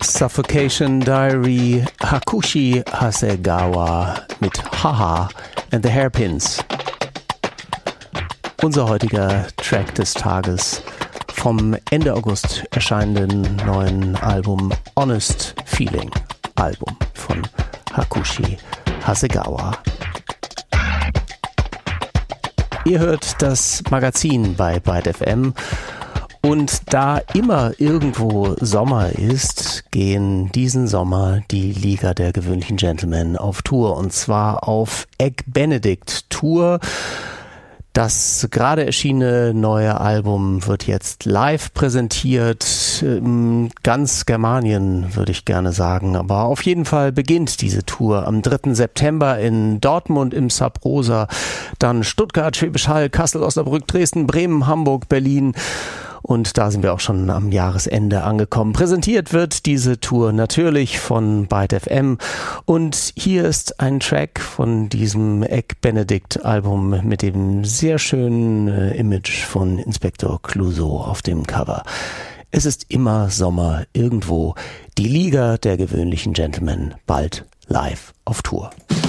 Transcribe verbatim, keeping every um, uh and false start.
Suffocation Diary, Hakushi Hasegawa mit Haha and the Hairpins. Unser heutiger Track des Tages vom Ende August erscheinenden neuen Album Honest Feeling, Album von Hakushi Hasegawa. Ihr hört das Magazin bei Byte F M. Und da immer irgendwo Sommer ist, gehen diesen Sommer die Liga der gewöhnlichen Gentlemen auf Tour. Und zwar auf Egg Benedict Tour. Das gerade erschienene neue Album wird jetzt live präsentiert. Ganz Germanien, würde ich gerne sagen. Aber auf jeden Fall beginnt diese Tour am dritten September in Dortmund im Sub Rosa. Dann Stuttgart, Schwäbisch Hall, Kassel, Osnabrück, Dresden, Bremen, Hamburg, Berlin. Und da sind wir auch schon am Jahresende angekommen. Präsentiert wird diese Tour natürlich von Byte F M. Und hier ist ein Track von diesem Egg Benedict Album mit dem sehr schönen äh, Image von Inspektor Clouseau auf dem Cover. Es ist immer Sommer irgendwo. Die Liga der gewöhnlichen Gentlemen bald live auf Tour.